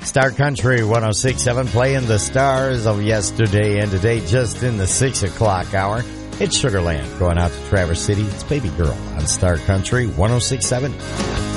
Star Country 106.7 playing the stars of yesterday and today just in the 6 o'clock hour. It's Sugarland going out to Traverse City. It's Baby Girl on Star Country 106.7.